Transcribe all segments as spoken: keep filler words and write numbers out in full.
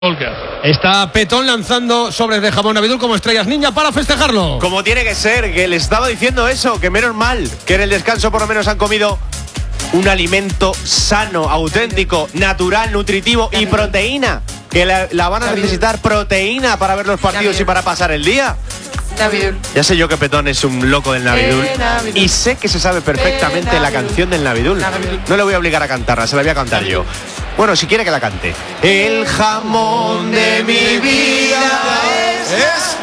Está Petón lanzando sobres de jamón Abidul como estrellas ninja para festejarlo. Como tiene que ser, que les estaba diciendo eso, que menos mal, que en el descanso por lo menos han comido un alimento sano, auténtico, natural, nutritivo y proteína. Que la, la van a necesitar proteína para ver los partidos y para pasar el día. Navidul. Ya sé yo que Petón es un loco del Navidul, eh, Navidul. y sé que se sabe perfectamente eh, la canción del Navidul. Navidul. No le voy a obligar a cantarla, se la voy a cantar yo. Bueno, si quiere que la cante. El jamón de mi vida es, es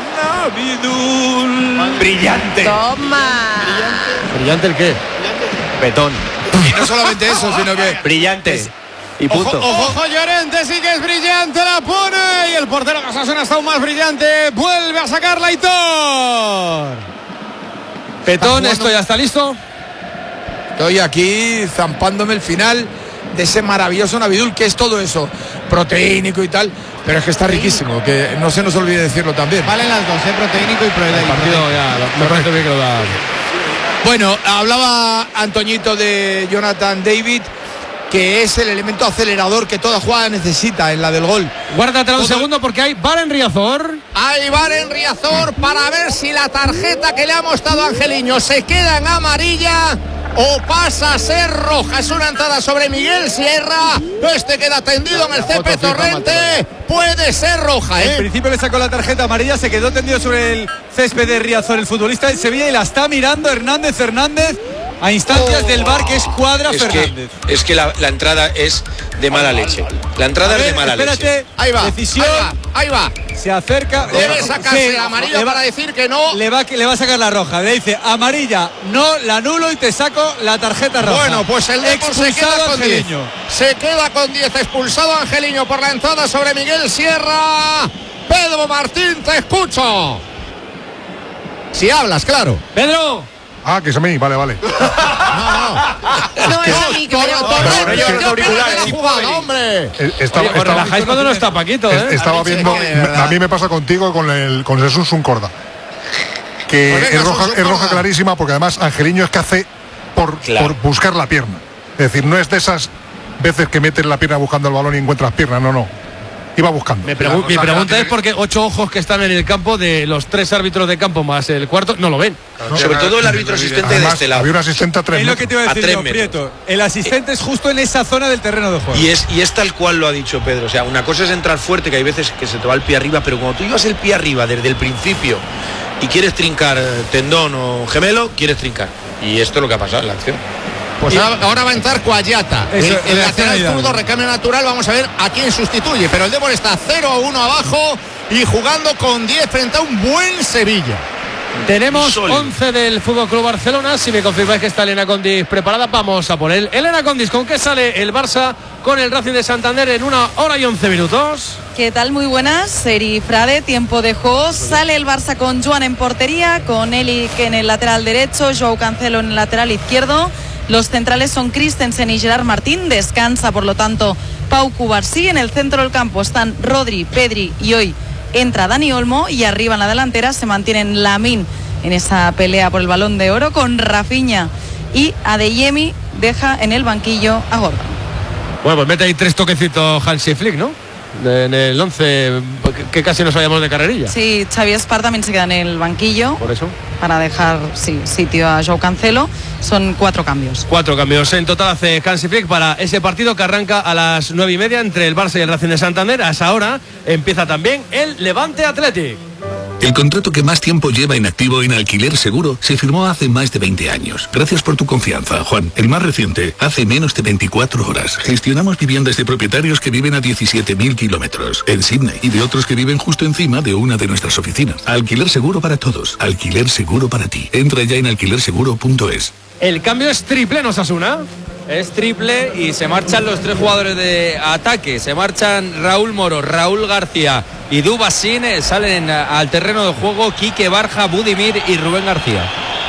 Navidul. Brillante. Toma. ¿Brillante el qué? Petón. Y no solamente eso, sino que Brillante. Es, y punto. Ojo, ojo, Llorente sí que es brillante, la pone. Y el portero Osasuna está aún más brillante. Vuelve a sacarla Aitor. Petón, ¿esto ya está listo? Estoy aquí zampándome el final de ese maravilloso Navidul, que es todo eso, proteínico y tal, pero es que está riquísimo, que no se nos olvide decirlo también. Valen las dos, ¿eh? Proteínico y proteínico. El partido ya, me parece bien que lo da. Bueno, hablaba Antoñito de Jonathan David, que es el elemento acelerador que toda jugada necesita en la del gol. Guárdatela un Todo... segundo porque hay VAR en Riazor. Hay VAR en Riazor para ver si la tarjeta que le ha mostrado Angeliño se queda en amarilla o pasa a ser roja. Es una entrada sobre Miguel Sierra. Este queda tendido en el césped Torrente. Puede ser roja, ¿eh? En principio le sacó la tarjeta amarilla, se quedó tendido sobre el césped de Riazor, el futbolista del Sevilla, y la está mirando Hernández Hernández a instancias del VAR, que es Cuadra es Fernández. Que, es que la, la entrada es de mala leche. La entrada ver, es de mala espérate, leche. Ahí va, decisión. ahí va, ahí va. Se acerca. Debe sacarse sí, la amarilla le va, para decir que no. Le va, le va a sacar la roja. Le dice amarilla, no, la anulo y te saco la tarjeta roja. Bueno, pues el Depor se queda con diez. Se queda con diez. Expulsado Angeliño por la entrada sobre Miguel Sierra. Pedro Martín, te escucho. Si hablas, claro. Pedro. Ah, que es a mí, vale, vale. No, es a mí que me hombre. Estaba, Oye, os estaba, relajáis cuando no está Paquito, ¿eh? estaba viendo, a mí me pasa contigo con el con Jesús Uncorda, que Pues venga, es roja, Jesús es roja Uncorda. clarísima, porque además Angeliño es que hace por, Claro. por buscar la pierna. Es decir, no es de esas veces que metes la pierna buscando el balón y encuentras pierna, no, no. Iba buscando. Me pregu- mi pregunta es porque ocho ojos que están en el campo, de los tres árbitros de campo más el cuarto, no lo ven. No, Sobre todo el árbitro asistente de Además, este lado. había un asistente a tres Es lo metros. que te iba a A decir tres yo, metros. Prieto. El asistente es justo en esa zona del terreno de juego. Y es, y es tal cual lo ha dicho Pedro. O sea, una cosa es entrar fuerte, que hay veces que se te va el pie arriba, pero cuando tú llevas el pie arriba desde el principio y quieres trincar eh, tendón o gemelo, quieres trincar. Y esto es lo que ha pasado en la acción. Pues ahora, ahora va a entrar Cuayata. El, Eso, el lateral reacción zurdo, recambio natural. Vamos a ver a quién sustituye. Pero el Depor está cero a uno abajo y jugando con diez frente a un buen Sevilla. Tenemos Sólido. once del Fútbol Club Barcelona. Si me confirmáis que está Elena Condis preparada, vamos a por él. Elena Condis, ¿con qué sale el Barça con el Racing de Santander en una hora y once minutos? ¿Qué tal? Muy buenas. Seri Frade, tiempo de juego. Sale el Barça con Joan en portería, con Elic en el lateral derecho, Joao Cancelo en el lateral izquierdo. Los centrales son Christensen y Gerard Martín. Descansa, por lo tanto, Pau Cubarsí. En el centro del campo están Rodri, Pedri y hoy entra Dani Olmo. Y arriba en la delantera se mantienen Lamine en esa pelea por el Balón de Oro con Rafinha y Adeyemi. Deja en el banquillo a Gordon. Bueno, pues mete ahí tres toquecitos Hansi Flick, ¿no? De- en el once, que casi nos vayamos de carrerilla. Sí, Xavi Espar también se queda en el banquillo Por eso. para dejar sí, sitio a Joao Cancelo. Son cuatro cambios. Cuatro cambios en total hace Hansi Flick para ese partido que arranca a las nueve y media entre el Barça y el Racing de Santander. A esa hora empieza también el Levante Athletic. El contrato que más tiempo lleva inactivo en Alquiler Seguro se firmó hace más de veinte años. Gracias por tu confianza, Juan. El más reciente, hace menos de veinticuatro horas. Gestionamos viviendas de propietarios que viven a diecisiete mil kilómetros en Sydney y de otros que viven justo encima de una de nuestras oficinas. Alquiler Seguro para todos. Alquiler Seguro para ti. Entra ya en alquiler seguro punto es. El cambio es triple en Osasuna. Es triple y se marchan los tres jugadores de ataque. Se marchan Raúl Moro, Raúl García y Dubasín. Salen al terreno de juego Quique Barja, Budimir y Rubén García.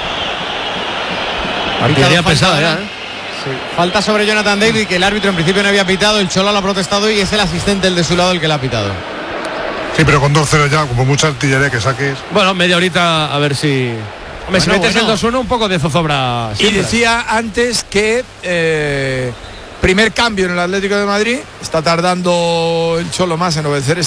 Artillería pesada ya, ¿eh? Sí. Falta sobre Jonathan David, que el árbitro en principio no había pitado. El Cholo lo ha protestado y es el asistente, el de su lado, el que la ha pitado. Sí, pero con dos cero ya, como mucha artillería que saques. Bueno, media horita a ver si... Hombre, si Bueno, metes bueno. el dos uno, un poco de zozobra Y siempre. decía antes que eh, Primer cambio en el Atlético de Madrid. Está tardando el Cholo más en obedecer